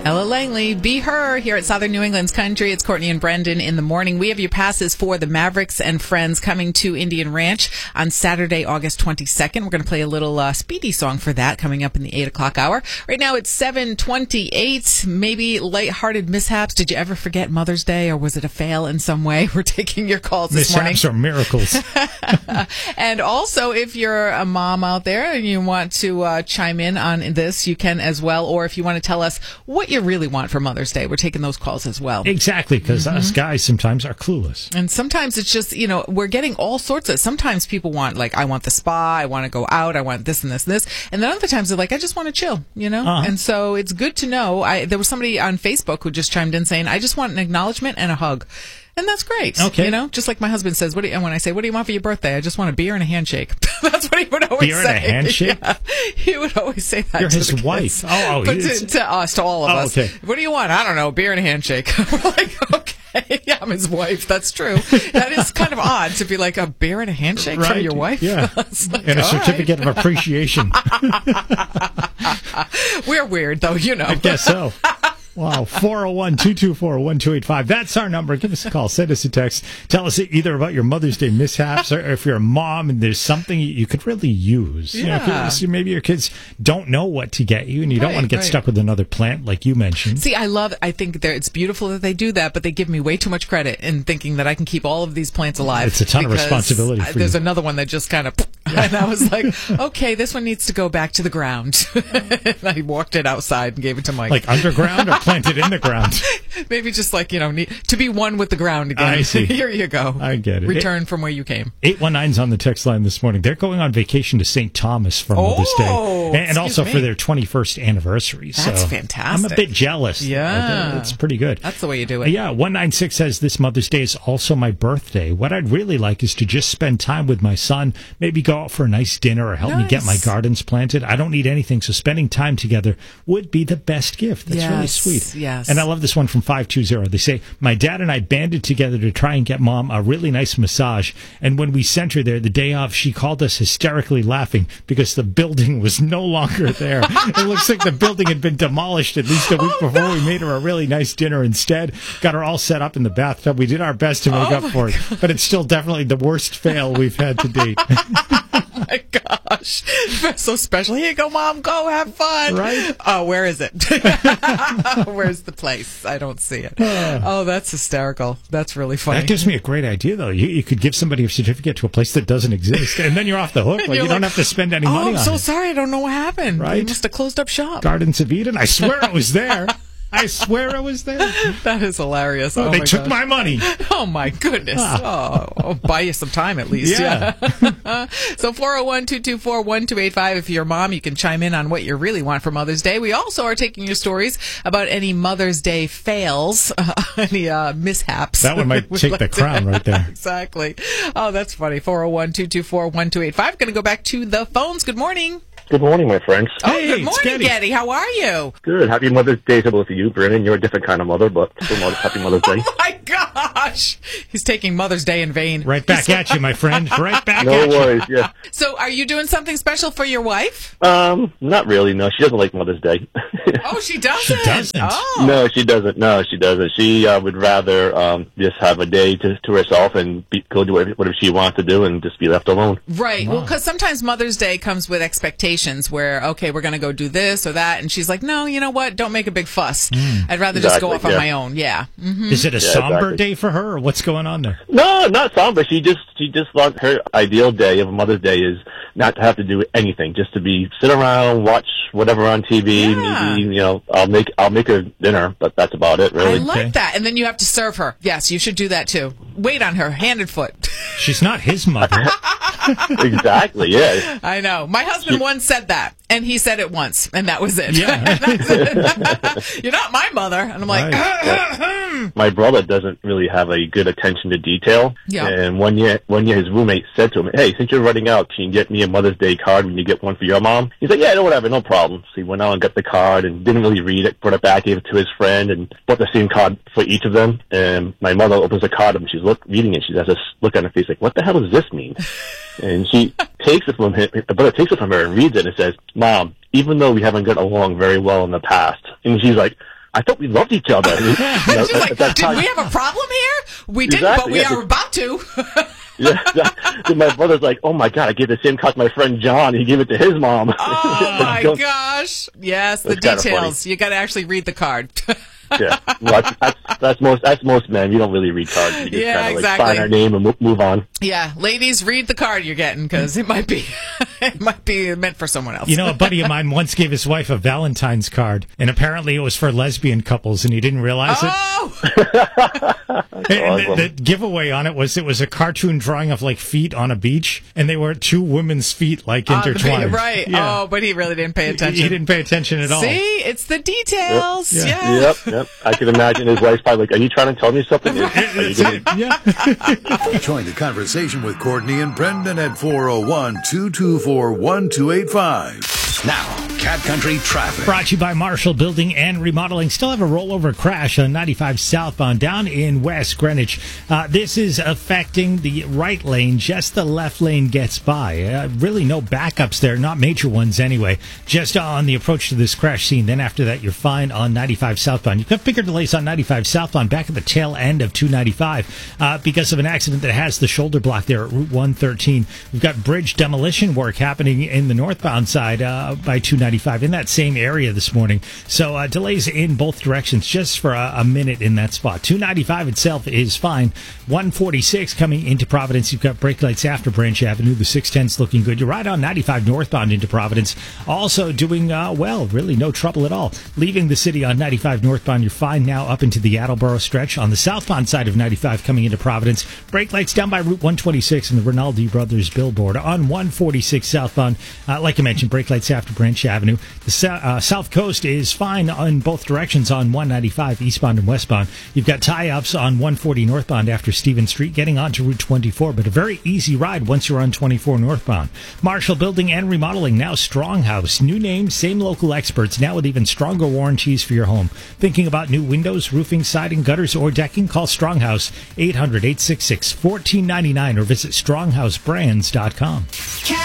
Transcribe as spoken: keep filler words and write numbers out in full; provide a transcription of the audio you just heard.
Ella Langley, Be Her, here at Southern New England's Country. It's Courtney and Brendan in the morning. We have your passes for the Mavericks and Friends coming to Indian Ranch on Saturday, August twenty-second. We're going to play a little uh, speedy song for that coming up in the eight o'clock hour. Right now it's seven twenty-eight. Maybe lighthearted mishaps. Did you ever forget Mother's Day, or was it a fail in some way? We're taking your calls this mishaps morning. Mishaps are miracles. And also, if you're a mom out there and you want to uh, chime in on this, you can as well. Or if you want to tell us what you really want for Mother's Day, we're taking those calls as well. Exactly, because mm-hmm. us guys sometimes are clueless. And sometimes it's just, you know, we're getting all sorts of, sometimes people want, like, I want the spa, I want to go out, I want this and this and this. And then other times they're like, I just want to chill, you know? Uh-huh. And so it's good to know. I, there was somebody on Facebook who just chimed in saying, I just want an acknowledgement and a hug. And that's great. Okay. You know, just like my husband says, what do you, and when I say, what do you want for your birthday? I just want a beer and a handshake. That's what he would always beer say. Beer and a handshake? Yeah. He would always say that. You're to his the wife. kids. Oh, oh but to, to us, to all of oh, us. Okay. What do you want? I don't know. Beer and a handshake. We're like, okay. Yeah, I'm his wife. That's true. That is kind of odd to be like a beer and a handshake right. from your wife. Yeah. Like, and a certificate right. of appreciation. We're weird, though, you know. I guess so. Wow, four oh one, two two four, one two eight five. That's our number. Give us a call. Send us a text. Tell us either about your Mother's Day mishaps, or if you're a mom and there's something you could really use. Yeah. You know, maybe your kids don't know what to get you, and you right, don't want to get right. stuck with another plant like you mentioned. See, I love, I think it's beautiful that they do that, but they give me way too much credit in thinking that I can keep all of these plants alive. It's a ton of responsibility for There's you. another one that just kind of, and I was like, okay, this one needs to go back to the ground. And I walked it outside and gave it to Mike. Like underground or planted in the ground? Maybe just like, you know, need, to be one with the ground again. I see. Here you go. I get it. Return it, from where you came. eight one nine's on the text line this morning. They're going on vacation to Saint Thomas for oh, Mother's Day. And, and also me. for their twenty-first anniversary. That's so fantastic. I'm a bit jealous. Yeah. It's pretty good. That's the way you do it. Yeah, one nine six says this Mother's Day is also my birthday. What I'd really like is to just spend time with my son, maybe go out for a nice dinner or help nice. me get my gardens planted. I don't need anything, so spending time together would be the best gift. That's yes, really sweet. Yes. And I love this one from five two zero. They say, my dad and I banded together to try and get Mom a really nice massage. And when we sent her there the day of, she called us hysterically laughing because the building was no longer there. It looks like the building had been demolished at least a week oh, before. No. We made her a really nice dinner instead. Got her all set up in the bathtub. We did our best to make oh up for it. God. But it's still definitely the worst fail we've had to date. Oh my gosh. That's so special. Here you go, Mom. Go have fun. Right? Oh, where is it? Where's the place? I don't see it. Oh, that's hysterical. That's really funny. That gives me a great idea, though. You, you could give somebody a certificate to a place that doesn't exist, and then you're off the hook. Like, you like, don't have to spend any oh, money I'm on so it. sorry. I don't know what happened. Right? You must have closed up shop. Gardens of Eden. I swear it was there. I swear I was there. That is hilarious. Oh, oh they my took gosh. my money. Oh, my goodness. Ah. Oh, I'll buy you some time at least. Yeah. yeah. So four oh one, two two four, one two eight five. If you're a mom, you can chime in on what you really want for Mother's Day. We also are taking your stories about any Mother's Day fails, uh, any uh, mishaps. That one might take like the crown to, right there. Exactly. Oh, that's funny. four oh one, two two four, one two eight five. Going to go back to the phones. Good morning. Good morning, my friends. Oh, hey, good morning, Getty. Getty. How are you? Good. Happy Mother's Day to both of you. Brennan, you're a different kind of mother, but still mother, happy Mother's Day. Oh, my gosh. He's taking Mother's Day in vain. Right back at you, my friend. Right back no at worries, you. yeah. So are you doing something special for your wife? Um, not really, no. She doesn't like Mother's Day. Oh, she doesn't? She doesn't? Oh. No, she doesn't. No, she doesn't. She uh, would rather um, just have a day to, to herself and be, go do whatever, whatever she wants to do and just be left alone. Right. Wow. Well, because sometimes Mother's Day comes with expectations where, okay, we're going to go do this or that. And she's like, no, you know what? Don't make a big fuss. Mm. I'd rather just exactly, go off on yeah. my own. Yeah. Mm-hmm. Is it a yeah, somber exactly. day for her, or what's going on there? No, not somber. She just she just thought her ideal day of Mother's Day is not to have to do anything, just to be sit around, watch whatever on T V. Yeah. Maybe you know, I'll make I'll make her dinner, but that's about it, really. I like Okay. that. And then you have to serve her. Yes, you should do that too. Wait on her, hand and foot. She's not his mother. Exactly. Yeah. I know. My husband once said that, and he said it once, and that was it. Yeah. You're not my mother. And I'm like, Right. My brother doesn't really have a good attention to detail. Yeah. And one year, one year his roommate said to him, "Hey, since you're running out, can you get me a Mother's Day card when you get one for your mom?" He's like, "Yeah, no, whatever, no problem." So he went out and got the card and didn't really read it, brought it back, gave it to his friend, and bought the same card for each of them. And my mother opens the card and she's look, reading it. She has this look on her face like, "What the hell does this mean?" And she takes it from him, the brother takes it from her and reads it and says, "Mom, even though we haven't got along very well in the past," and she's like, I thought we loved each other. You know, She's at- like, at that did time- we have a problem here? We didn't, Exactly, but we yeah. are about to. Yeah, exactly. My brother's like, oh my God, I gave the same card to my friend John. He gave it to his mom. Oh my Don't- gosh! Yes, the That's kinda details. You got to actually read the card. Yeah, well, that's, that's that's most that's most men. You don't really read cards. You just Yeah, kind of like exactly. sign our name and mo- move on. Yeah, ladies, read the card you're getting because it might be it might be meant for someone else. You know, a buddy of mine once gave his wife a Valentine's card, and apparently it was for lesbian couples, and he didn't realize it. Oh, And the, awesome. the giveaway on it was it was a cartoon drawing of like feet on a beach, and they were two women's feet like on the intertwined. ba- right? Yeah. Oh, but he really didn't pay He- attention. He didn't pay attention at all. See, it's the details. Yep. Yeah. Yeah. Yep, yep. I can imagine his wife's probably like, "Are you trying to tell me something?" Are you That's gonna- it. Yeah. Join the conversation with Courtney and Brendan at four oh one, two two four, one two eight five. Now, Cat Country Traffic. Brought to you by Marshall Building and Remodeling. Still have a rollover crash on ninety-five southbound down in West Greenwich. Uh, this is affecting the right lane. Just the left lane gets by. Uh, really no backups there. Not major ones anyway. Just on the approach to this crash scene. Then after that, you're fine on ninety-five southbound. You've got bigger delays on ninety-five southbound back at the tail end of two ninety-five uh, because of an accident that has the shoulder block there at Route one thirteen. We've got bridge demolition work happening in the northbound side uh, by two ninety-five in that same area this morning. So uh, delays in both directions just for a, a minute in that spot. two ninety-five itself is fine. one forty-six coming into Providence. You've got brake lights after Branch Avenue. The six ten's looking good. You're right on ninety-five northbound into Providence. Also doing uh, well. Really no trouble at all. Leaving the city on ninety-five northbound. You're fine now up into the Attleboro stretch. On the southbound side of ninety-five coming into Providence. Brake lights down by Route one twenty-six and the Rinaldi Brothers billboard. On one forty-six southbound, uh, like I mentioned, brake lights after Branch Avenue. The so- uh, south coast is fine on both directions on one ninety-five eastbound and westbound. You've got tie-ups on one forty northbound after Stevens Street getting onto Route twenty-four, but a very easy ride once you're on twenty-four northbound. Marshall Building and Remodeling, now Stronghouse. New name, same local experts, now with even stronger warranties for your home. Thinking about new windows, roofing, siding, gutters, or decking? Call Stronghouse, eight hundred, eight six six, one four nine nine or visit stronghouse brands dot com.